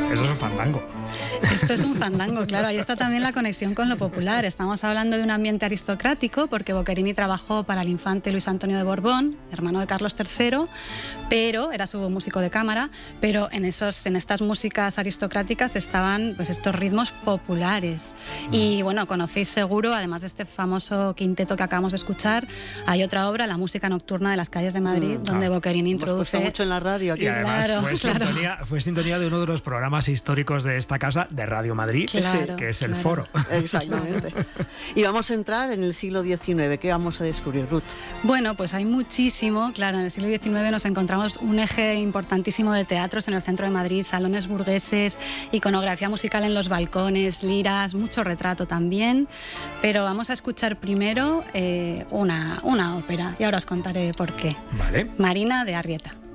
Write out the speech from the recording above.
Eso es un fandango. Esto es un fandango, claro. Ahí está también la conexión con lo popular. Estamos hablando de un ambiente aristocrático porque Boccherini trabajó para el infante Luis Antonio de Borbón, hermano de Carlos III, pero era su músico de cámara, pero en estas músicas aristocráticas estaban pues estos ritmos populares. Y bueno, conocéis seguro, además de este famoso quinteto que acabamos de escuchar, hay otra obra, La música nocturna de las calles de Madrid, donde Boccherini introduce... Hemos puesto mucho en la radio aquí. Y además Claro, fue sintonía de uno de los programas históricos de esta casa, de Radio Madrid, Claro, que es el claro. Foro. Exactamente. Y vamos a entrar en el siglo XIX. ¿Qué vamos a descubrir, Ruth? Bueno, pues hay muchísimo. Claro, en el siglo XIX nos encontramos un eje importantísimo de teatros en el centro de Madrid, salones burgueses, iconografía musical en los balcones, liras, mucho retrato también. Pero vamos a escuchar primero una ópera y ahora os contaré por qué. Vale. Marina de Arrieta.